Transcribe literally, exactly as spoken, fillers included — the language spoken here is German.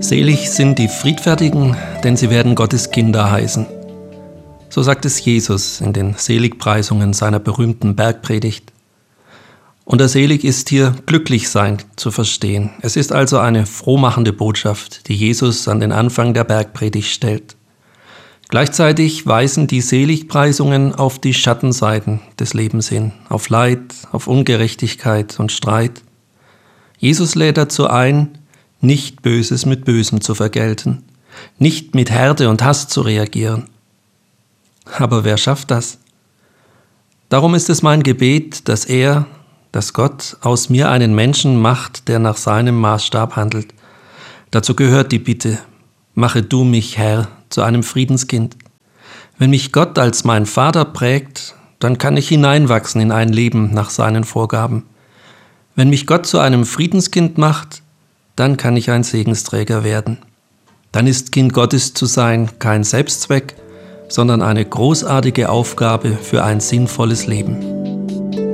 Selig sind die Friedfertigen, denn sie werden Gottes Kinder heißen. So sagt es Jesus in den Seligpreisungen seiner berühmten Bergpredigt. Unter selig ist hier glücklich sein zu verstehen. Es ist also eine frohmachende Botschaft, die Jesus an den Anfang der Bergpredigt stellt. Gleichzeitig weisen die Seligpreisungen auf die Schattenseiten des Lebens hin, auf Leid, auf Ungerechtigkeit und Streit. Jesus lädt dazu ein, nicht Böses mit Bösem zu vergelten, nicht mit Härte und Hass zu reagieren. Aber wer schafft das? Darum ist es mein Gebet, dass er, dass Gott aus mir einen Menschen macht, der nach seinem Maßstab handelt. Dazu gehört die Bitte: Mache du mich, Herr, zu einem Friedenskind. Wenn mich Gott als mein Vater prägt, dann kann ich hineinwachsen in ein Leben nach seinen Vorgaben. Wenn mich Gott zu einem Friedenskind macht, dann kann ich ein Segensträger werden. Dann ist Kind Gottes zu sein kein Selbstzweck, sondern eine großartige Aufgabe für ein sinnvolles Leben.